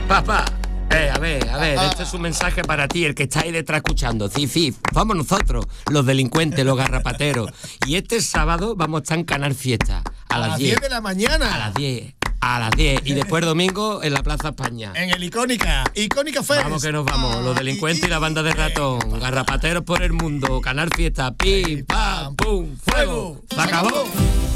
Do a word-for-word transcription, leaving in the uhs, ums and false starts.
Papá, eh, a ver, a ver, este es un mensaje para ti, el que está ahí detrás escuchando. Sí, sí, vamos nosotros, los delincuentes, los garrapateros. Y este sábado vamos a estar en Canal Fiesta. A, A las las diez. diez de la mañana. A las diez. A las diez. Y después domingo en la Plaza España. En el Icónica. Icónica Fest. Vamos que nos vamos, los delincuentes y la banda de ratón. Garrapateros por el mundo. Canal Fiesta. Pim, pam, pum, fuego. Se acabó.